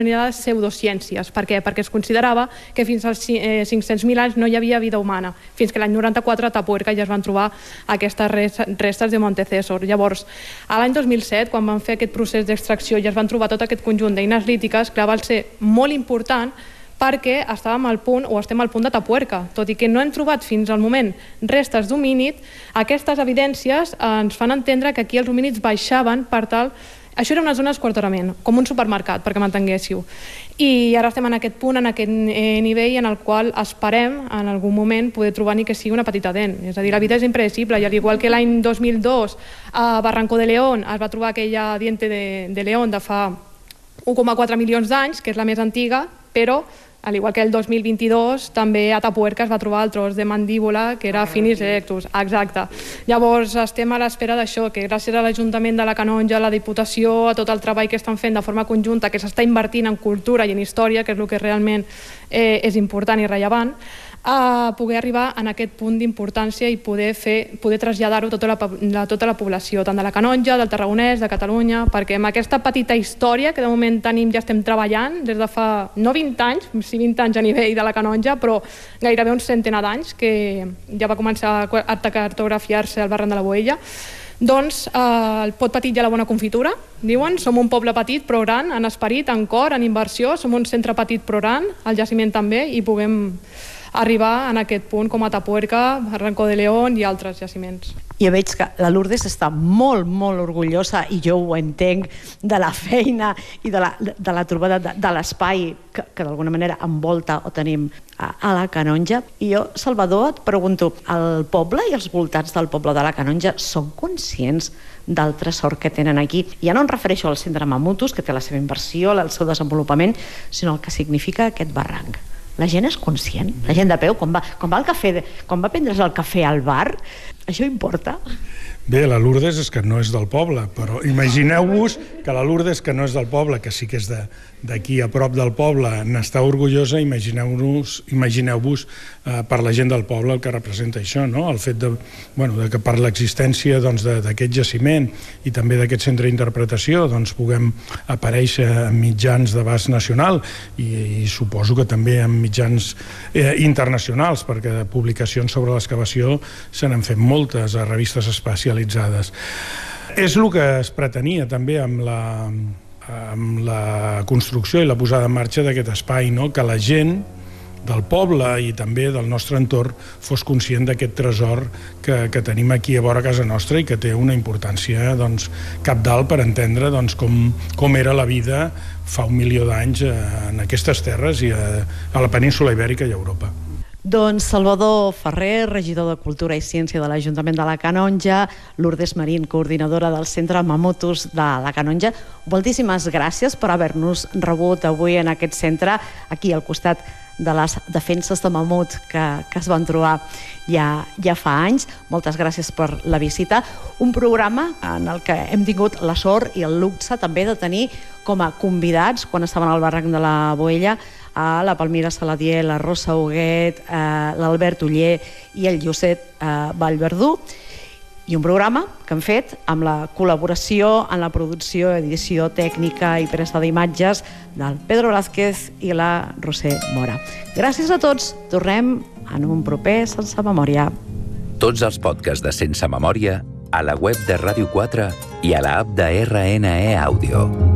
les pseudociències. Per què? Perquè es considerava que fins als 500.000 anys no hi havia vida humana, fins que l'any 94 a Atapuerca ja es van trobar aquestes restes de Montecésor. Llavors, a l'any 2007, quan van fer aquest procés d'extracció i es van trobar tot aquest conjunt d'eines lítiques, clar, va ser molt important perquè estàvem al punt, o estem al punt d'Atapuerca. Tot i que no hem trobat fins al moment restes d'homínid, aquestes evidències ens fan entendre que aquí els homínids baixaven per tal... Això era una zona d'esquarterament, com un supermercat, perquè m'entenguéssiu. I ara estem en aquest punt, en aquest nivell en el qual esperem, en algun moment, poder trobar ni que sigui una petita dent. És a dir, la vida és impredecible, i al igual que l'any 2002 a Barranco de León es va trobar aquella diente de león de fa 1,4 milions d'anys, que és la més antiga, però al igual que el 2022, també a Atapuerca es va trobar el tros de mandíbula, que era Finis erectus. Exacte. Llavors, estem a l'espera d'això, que gràcies a l'Ajuntament de la Canonja, a la Diputació, a tot el treball que estan fent de forma conjunta, que s'està invertint en cultura i en història, que és el que realment és important i rellevant, a poder arribar en aquest punt d'importància i poder traslladar-ho a tota la població, tant de la Canonja, del Tarragonès, de Catalunya, perquè amb aquesta petita història que de moment tenim, ja estem treballant des de fa, no 20 anys, sí 20 anys a nivell de la Canonja, però gairebé un centenar d'anys, que ja va començar a cartografiar-se al barranc de la Boella. Doncs el pot petit i la bona confitura, diuen. Som un poble petit però gran, en esperit, en cor, en inversió. Som un centre petit però gran, el jaciment també, i puguem arribar en aquest punt com Atapuerca, Barranco de León i altres jaciments. Ja veig que la Lourdes està molt, molt orgullosa, i jo ho entenc, de la feina i de la trobada de l'espai que d'alguna manera envolta o tenim a la Canonja. I jo, Salvador, et pregunto, el poble i els voltants del poble de la Canonja són conscients del tresor que tenen aquí? Ja no em refereixo al centre Mamutus, que té la seva inversió, el seu desenvolupament, sinó el que significa aquest barranc. La gent és conscient? La gent de peu, quan va a prendre's el cafè al bar, això importa? Bé, la Lourdes és que no és del poble, però imagineu-vos que la Lourdes, que no és del poble, que sí que és d'aquí a prop del poble, n'està orgullosa. Imagineu-vos per la gent del poble el que representa això, no? El fet de que per l'existència d'aquest jaciment i també d'aquest centre d'interpretació puguem aparèixer en mitjans d'abast nacional i suposo que també en mitjans internacionals, perquè de publicacions sobre l'excavació se n'han fet moltes a revistes especialitzades. És el que es pretenia també amb la construcció i la posada en marxa d'aquest espai, no? Que la gent del poble i també del nostre entorn fos conscient d'aquest tresor que tenim aquí a vora casa nostra i que té una importància cabdal per entendre com era la vida fa 1 milió d'anys en aquestes terres i a la península Ibèrica i a Europa. Doncs Salvador Ferrer, regidor de Cultura i Ciència de l'Ajuntament de la Canonja, Lourdes Marín, coordinadora del Centre Mamutus de la Canonja, moltíssimes gràcies per haver-nos rebut avui en aquest centre, aquí al costat de les defenses de mamut que es van trobar ja fa anys. Moltes gràcies per la visita. Un programa en el que hem tingut la sort i el luxe també de tenir com a convidats, quan estaven al barranc de la Boella, a la Palmira Saladier, la Rosa Huguet, l'Albert Oller i el Josep Vallverdú. I un programa que hem fet amb la col·laboració en la producció, edició tècnica i presa d'imatges del Pedro Blázquez i la Roser Mora. Gràcies a tots. Tornem en un proper Sense Memòria. Tots els podcasts de Sense Memòria a la web de Ràdio 4 i a l'app de RNE Àudio.